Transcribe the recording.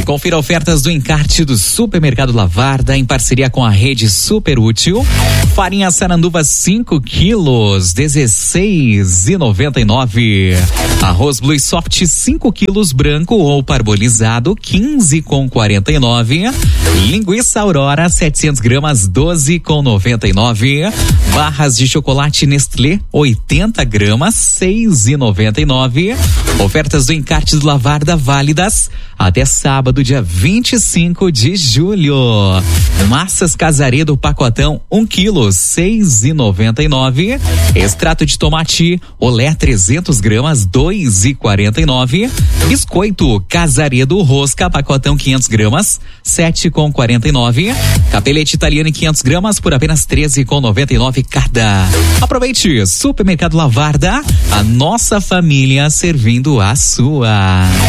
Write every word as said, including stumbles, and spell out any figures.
Confira ofertas do encarte do Supermercado Lavarda em parceria com a rede Super Útil. Farinha Saranduva cinco quilos, dezesseis e noventa e nove. Arroz Blue Soft cinco quilos branco ou parbolizado, quinze com quarenta e nove. Linguiça Aurora setecentos gramas, doze com noventa e nove. Barras de chocolate Nestlé oitenta gramas, seis e noventa e nove. Ofertas do encarte do Lavarda válidas até sábado, dia vinte e cinco de julho. Massas Casaredo pacotão um quilo, seis e noventa e nove. Extrato de tomate Olé trezentos gramas, dois e quarenta e nove. Biscoito Casaredo rosca pacotão quinhentos gramas, sete com quarenta e nove. Capelete italiano quinhentos gramas por apenas treze com noventa e nove cada. Aproveite, Supermercado Lavarda, a nossa família servindo a sua.